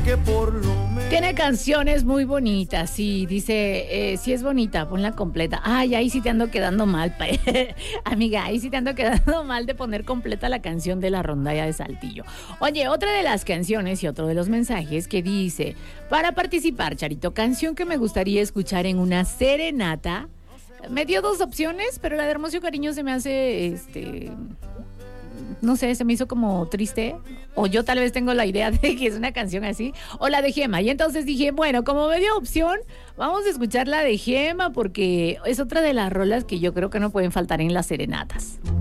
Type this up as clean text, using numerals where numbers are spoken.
que por lo menos... Tiene canciones muy bonitas, sí, dice, sí es bonita, ponla completa. Ay, ahí sí te ando quedando mal, amiga, ahí sí te ando quedando mal de poner completa la canción de la rondalla de Saltillo. Oye, otra de las canciones y otro de los mensajes que dice, para participar, Charito, canción que me gustaría escuchar en una serenata. Me dio dos opciones, pero la de Hermoso Cariño se me hace, no sé, se me hizo como triste, o yo tal vez tengo la idea de que es una canción así, o la de Gema, y entonces dije, bueno, como me dio opción, vamos a escuchar la de Gema, porque es otra de las rolas que yo creo que no pueden faltar en las serenatas.